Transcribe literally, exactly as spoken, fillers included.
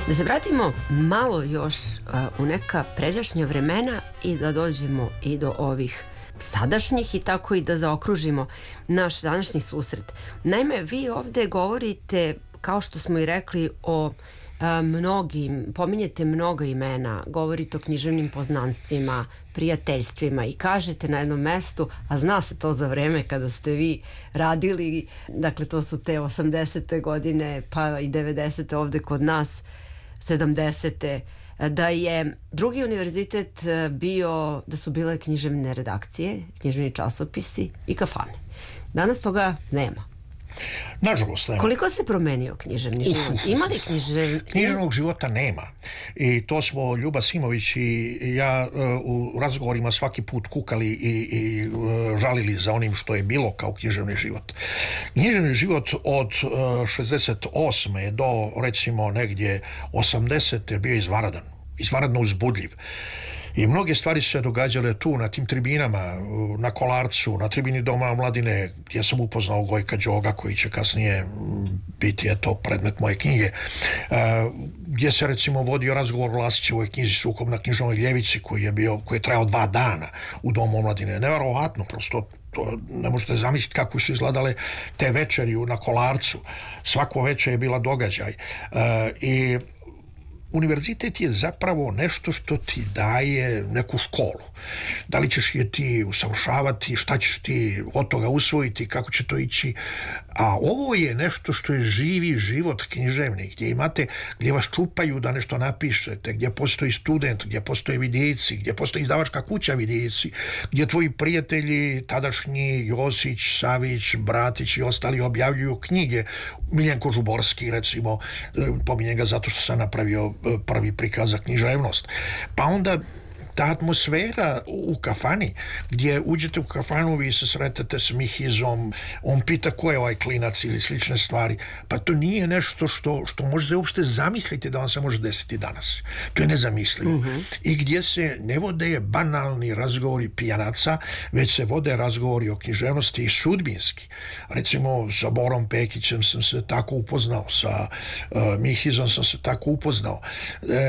Da se vratimo malo još u neka pređašnja vremena i da dođemo i do ovih sadašnjih i tako i da zaokružimo naš današnji susret. Naime, vi ovde govorite, kao što smo i rekli, o a, mnogim, pominjete mnoga imena, govorite o književnim poznanstvima, prijateljstvima i kažete na jednom mestu, a zna se to za vreme kada ste vi radili, dakle to su te osamdesete godine pa i devedesete ovde kod nas, sedamdesete, da je drugi univerzitet bio, da su bile književne redakcije, književni časopisi i kafane. Danas toga nema. Nažalost nema. Koliko se promenio književni uf, život? Uf, Ima li književ... književnog života nema. I to smo Ljuba Simović i ja u razgovorima svaki put kukali i, i žalili za onim što je bilo kao književni život. Književni život od šezdeset osme do recimo negdje osamdesete bio izvanredan. Izvanredno uzbudljiv. I mnoge stvari su se događale tu, na tim tribinama, na Kolarcu, na tribini Doma omladine, gdje sam upoznao Gojka Đoga, koji će kasnije biti, eto, predmet moje knjige, gdje se, recimo, vodio razgovor o Lasićevoj knjizi Sukob na knjižnoj ljevici, koji je bio, koji je trajao dva dana u Domu omladine. Neverovatno, prosto, to ne možete zamisliti kako su izgledale te večeri na Kolarcu. Svako večer je bila događaj. I univerzitet je zapravo nešto što ti daje neku školu. Da li ćeš je ti usavršavati, šta ćeš ti od toga usvojiti, kako će to ići. A ovo je nešto što je živi život književni, gdje imate, gdje vas čupaju da nešto napišete, gdje postoji student, gdje postoje vidjeci, gdje postoji izdavačka kuća vidjeci, gdje tvoji prijatelji, tadašnji Josić, Savić, Bratić i ostali objavljuju knjige. Miljenko Žuborski, recimo, pominjem ga zato što sam napravio prvi prikaz za književnost. Pa onda ta atmosfera u kafani, gdje uđete u kafanu, vi se sretete s Mihizom, on pita ko je ovaj klinac ili slične stvari, pa to nije nešto što, što možete uopšte zamisliti da vam se može desiti danas. To je nezamislivo. Mm-hmm. I gdje se ne vode banalni razgovori pijanaca, već se vode razgovori o književnosti i sudbinski. Recimo, sa Borom Pekićem sam se tako upoznao, sa uh, Mihizom sam se tako upoznao. E,